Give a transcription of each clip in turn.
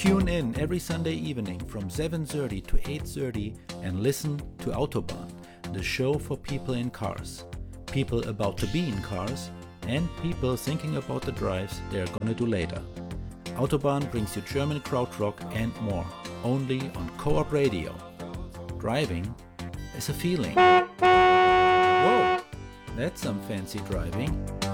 Tune in every Sunday evening from 7:30 to 8:30 and listen to Autobahn, the show for people in cars, people about to be in cars, and people thinking about the drives they're gonna do later. Autobahn brings you German krautrock and more, only on Co-op Radio. Driving is a feeling. Whoa, that's some fancy driving.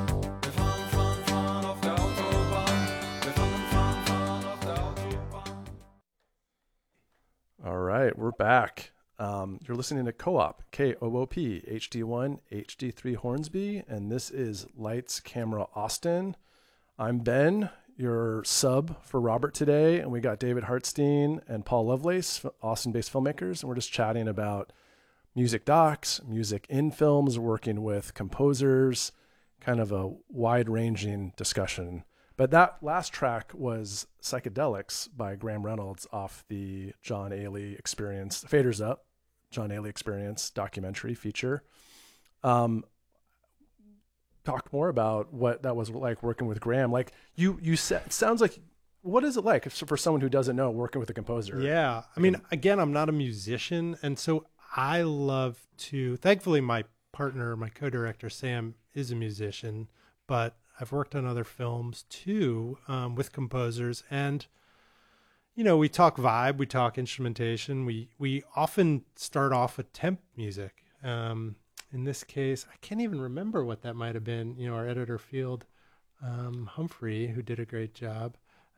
All right, we're back. You're listening to Co-op, K-O-O-P, HD1, HD3 Hornsby, and this is Lights, Camera, Austin. I'm Ben, your sub for Robert today, and we got David Hartstein and Paul Lovelace, Austin-based filmmakers, and we're just chatting about music docs, music in films, working with composers, kind of a wide-ranging discussion. But that last track was Psychedelics by Graham Reynolds off the John Ailey Experience, Faders Up, John Ailey Experience documentary feature. Talk more about what that was like working with Graham. Like you said, it sounds like, what is it like for someone who doesn't know working with a composer? Yeah. I mean, again, I'm not a musician. And so I love to, thankfully my partner, my co-director, Sam, is a musician, but I've worked on other films too, with composers, and, you know, we talk vibe, we talk instrumentation. We often start off with temp music. In this case, I can't even remember what that might've been. You know, our editor Field, Humphrey, who did a great job.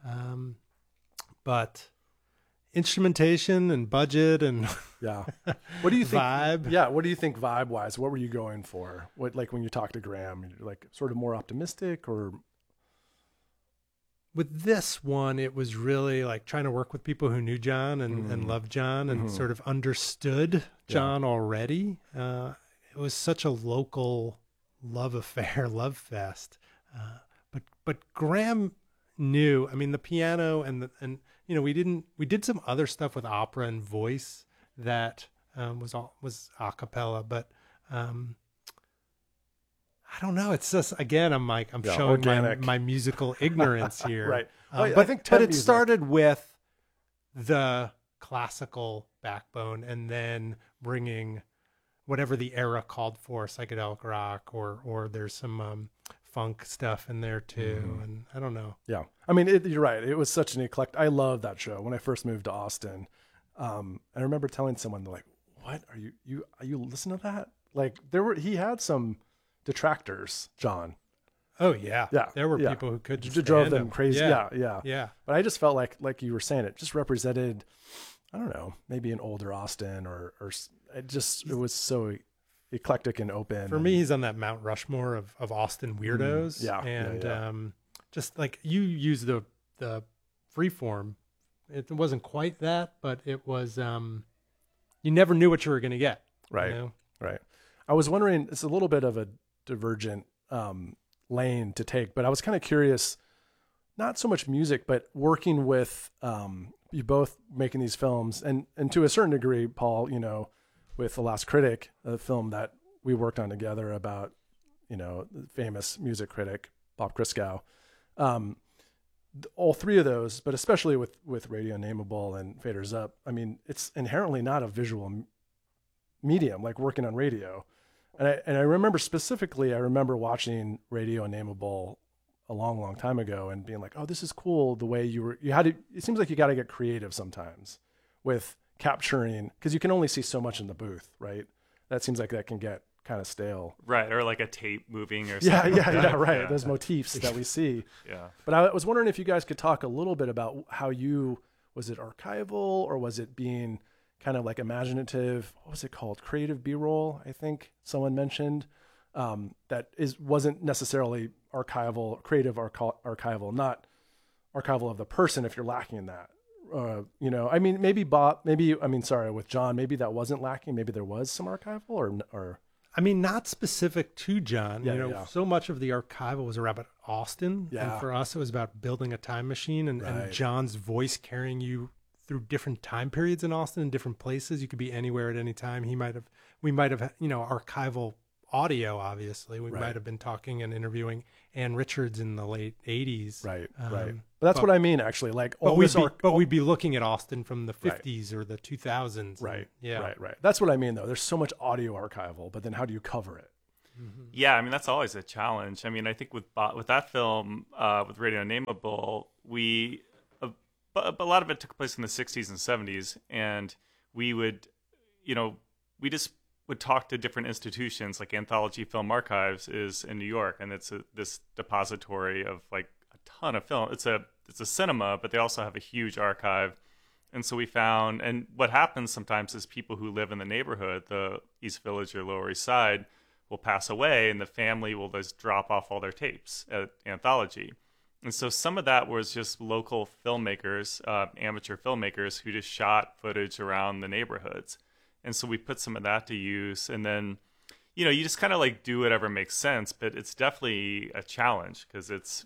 But instrumentation and budget and yeah. What do you think? Vibe. Yeah. What do you think vibe wise? What were you going for? What, like when you talk to Graham, you're like sort of more optimistic, or? With this one, it was really like trying to work with people who knew John and loved John and sort of understood John already. It was such a local love affair, love fest. But Graham knew, I mean, the piano and you know, we did some other stuff with opera and voice that was a cappella, but I don't know. It's just, again, I'm showing my musical ignorance here. Right. But I think but it music started with the classical backbone and then bringing whatever the era called for, psychedelic rock, or there's some funk stuff in there too. And I don't know. Yeah. I mean, you're right. It was such an eclectic. I love that show. When I first moved to Austin, I remember telling someone, like, what are you listen to that? Like he had some detractors, John. Oh yeah. Yeah. There were people who could just drove stand them him. crazy. Yeah. But I just felt like you were saying, it just represented, I don't know, maybe an older Austin or it was so eclectic and open. For me, he's on that Mount Rushmore of Austin weirdos. Just like you use the freeform. It wasn't quite that, but it was, you never knew what you were going to get. Right. You know? Right. I was wondering, it's a little bit of a divergent lane to take, but I was kind of curious, not so much music, but working with you both making these films, and to a certain degree, Paul, you know, with The Last Critic, a film that we worked on together about, you know, the famous music critic Bob Christgau. All three of those, but especially with Radio Nameable and Faders Up, I mean, it's inherently not a visual medium, like working on radio. And I remember specifically, watching Radio Nameable a long, long time ago and being like, oh, this is cool. The way it seems like you got to get creative sometimes with capturing, because you can only see so much in the booth, right? That seems like that can get kind of stale. Right, or like a tape moving or something. Yeah, right. Yeah. Those motifs that we see. Yeah. But I was wondering if you guys could talk a little bit about how was it archival, or was it being kind of like imaginative? What was it called? Creative B-roll, I think someone mentioned. That wasn't necessarily creative archival, not archival of the person if you're lacking in that. You know, I mean, with John, maybe that wasn't lacking. Maybe there was some archival or. I mean, not specific to John. Yeah, you know, yeah. So much of the archival was around Austin. Yeah. And for us, it was about building a time machine and John's voice carrying you through different time periods in Austin, in different places. You could be anywhere at any time. We might have, you know, archival audio, obviously. We might have been talking and interviewing Ann Richards in the late 80s. Right. But that's what I mean, actually. Like, but we'd be looking at Austin from the 50s or the 2000s. Right. Yeah. Right. That's what I mean, though. There's so much audio archival, but then how do you cover it? Mm-hmm. Yeah, I mean, that's always a challenge. I mean, I think with that film, with Radio Nameable, but a lot of it took place in the 60s and 70s, and we would, we just would talk to different institutions. Like Anthology Film Archives is in New York, and it's this depository of like a ton of film. It's a cinema, but they also have a huge archive. And so we found, and what happens sometimes is people who live in the neighborhood, the East Village or Lower East Side, will pass away, and the family will just drop off all their tapes at Anthology. And so some of that was just local filmmakers, amateur filmmakers who just shot footage around the neighborhoods. And so we put some of that to use. And then, you just kind of like do whatever makes sense, but it's definitely a challenge because it's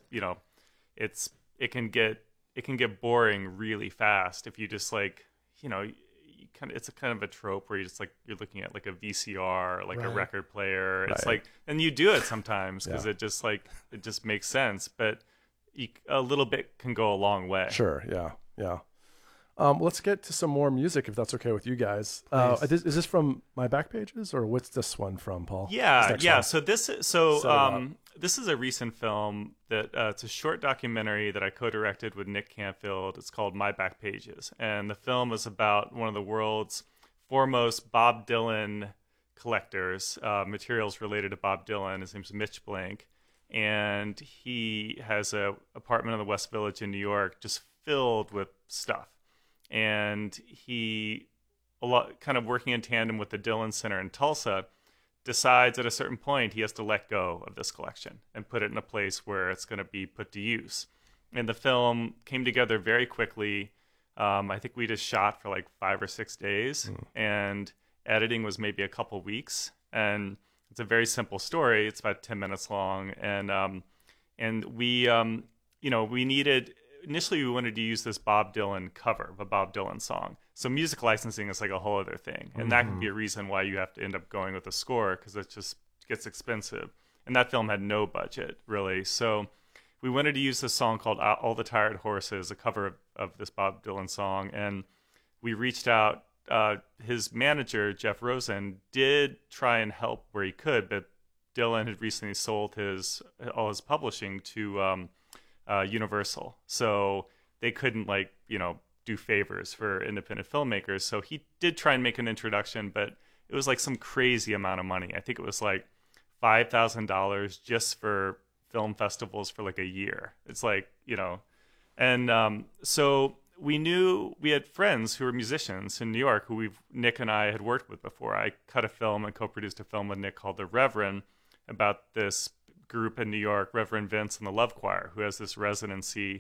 it can get boring really fast if you just like, it's a kind of a trope where you're looking at like a VCR, or like a record player. It's like, and you do it sometimes because it just makes sense, but a little bit can go a long way. Sure. Yeah. Let's get to some more music if that's okay with you guys. Is this from My Back Pages, or what's this one from, Paul? Yeah. So this is a recent film that it's a short documentary that I co-directed with Nick Canfield. It's called My Back Pages, and the film is about one of the world's foremost Bob Dylan collectors, materials related to Bob Dylan. His name's Mitch Blank, and he has a apartment in the West Village in New York just filled with stuff. And he, kind of working in tandem with the Dylan Center in Tulsa, decides at a certain point he has to let go of this collection and put it in a place where it's going to be put to use. And the film came together very quickly. I think we just shot for like 5 or 6 days, and editing was maybe a couple weeks. And it's a very simple story. It's about 10 minutes long, and we needed. Initially, we wanted to use this Bob Dylan cover of a Bob Dylan song. So music licensing is like a whole other thing. And that can be a reason why you have to end up going with a score, because it just gets expensive. And that film had no budget, really. So we wanted to use this song called All the Tired Horses, a cover of this Bob Dylan song. And we reached out. His manager, Jeff Rosen, did try and help where he could, but Dylan had recently sold all his publishing to Universal, so they couldn't do favors for independent filmmakers. So he did try and make an introduction, but it was like some crazy amount of money. I think it was like $5,000 just for film festivals for like a year. It's like, and so we knew we had friends who were musicians in New York who Nick and I had worked with before. I cut a film and co-produced a film with Nick called The Reverend about this group in New York, Reverend Vince and the Love Choir, who has this residency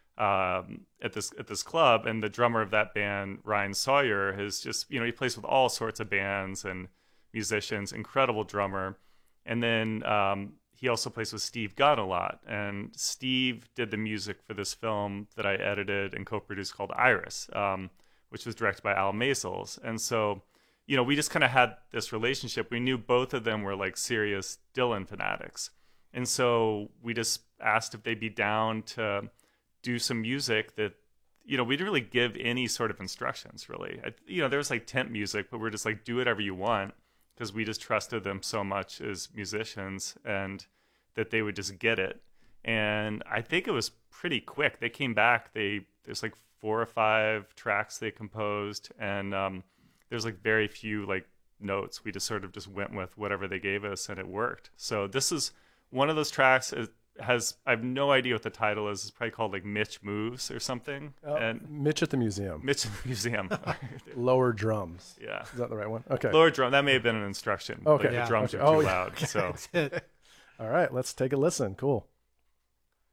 at this club. And the drummer of that band, Ryan Sawyer, has just, he plays with all sorts of bands and musicians, incredible drummer. And then he also plays with Steve Gunn a lot. And Steve did the music for this film that I edited and co-produced called Iris, which was directed by Al Maisels. And so, we just kind of had this relationship. We knew both of them were like serious Dylan fanatics. And so we just asked if they'd be down to do some music that, we didn't really give any sort of instructions, really. There was like temp music, but we're just like, do whatever you want, because we just trusted them so much as musicians and that they would just get it. And I think it was pretty quick. They came back. There's like 4 or 5 tracks they composed, and there's like very few like notes. We just sort of just went with whatever they gave us, and it worked. So this is one of those tracks. I have no idea what the title is. It's probably called like Mitch Moves or something. And Mitch at the Museum. Mitch at the Museum. Lower drums. Yeah. Is that the right one? Okay. Lower drum. That may have been an instruction. Okay. Like the drums are too loud. So. All right. Let's take a listen. Cool.